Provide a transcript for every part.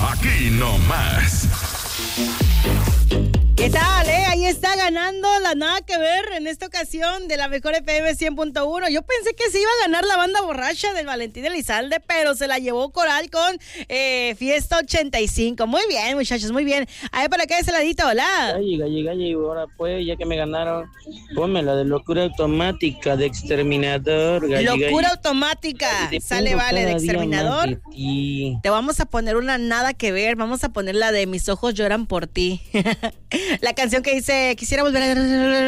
Aquí nomás. ¿Qué tal, Ahí está ganando la nada que ver en esta ocasión de la mejor FM 100.1. Yo pensé que se iba a ganar la banda borracha del Valentín Elizalde, pero se la llevó Coral con Fiesta 85. Muy bien, muchachos, muy bien. A ver, para acá de ese ladito, hola. Galli, ahora pues, ya que me ganaron, ponme la de locura automática de Exterminador. Locura automática, sale, vale, de Exterminador. Te vamos a poner una nada que ver, vamos a poner la de Mis ojos lloran por ti. La canción que dice, quisiera volver a...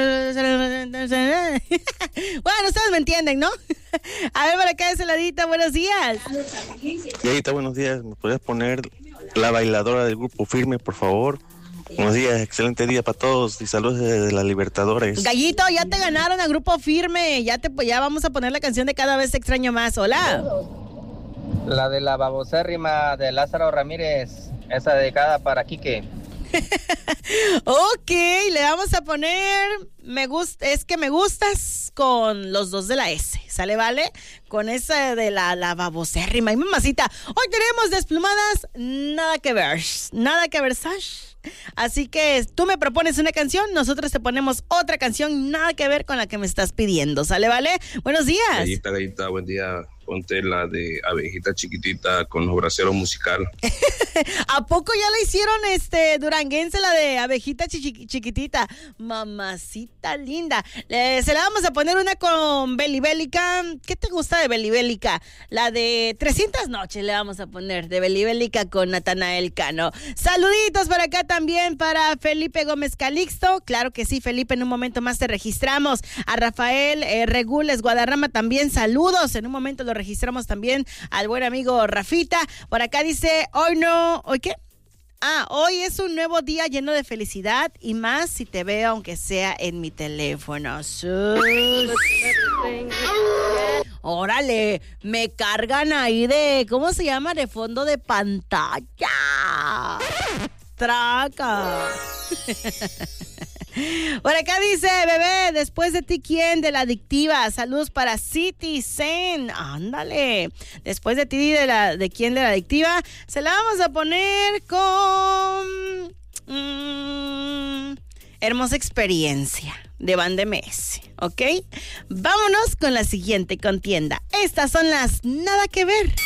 Bueno, ustedes me entienden, ¿no? A ver, para acá de ese ladito, buenos días. Gallita, buenos días. ¿Me podrías poner La Bailadora del Grupo Firme, por favor? Buenos días, excelente día para todos y saludos desde la Libertadores. Gallito, ya te ganaron a Grupo Firme. Ya vamos a poner la canción de Cada vez te extraño más. Hola. La de la babosérrima de Lázaro Ramírez, esa dedicada para Quique. Ok, le vamos a poner es que me gustas con los dos de la S, ¿sale, vale? Con esa de la babosérrima. Y mamacita, hoy tenemos desplumadas, nada que ver, Sash. Así que tú me propones una canción, nosotros te ponemos otra canción, nada que ver con la que me estás pidiendo, ¿sale, vale? Buenos días. Gallita, buen día. Ponte la de Abejita Chiquitita con los braceros musical. ¿A poco ya la hicieron duranguense, la de Abejita Chiquitita? Mamacita linda. Se la vamos a poner una con Belibélica. ¿Qué te gusta de Belibélica? La de 300 noches le vamos a poner de Belibélica con Natanael Cano. Saluditos por acá también para Felipe Gómez Calixto. Claro que sí, Felipe, en un momento más te registramos. A Rafael Regules Guadarrama también, saludos. En un momento lo registramos también al buen amigo Rafita. Por acá dice, ¿hoy qué? Hoy es un nuevo día lleno de felicidad y más si te veo aunque sea en mi teléfono. Órale, me cargan ahí de, ¿cómo se llama? De fondo de pantalla. Traca. Por acá dice, bebé, después de ti, ¿quién? De la Adictiva. Saludos para Citizen. Ándale. Después de ti, de quién de la Adictiva. Se la vamos a poner con Hermosa Experiencia de Banda MS. ¿Ok? Vámonos con la siguiente contienda. Estas son las Nada que Ver.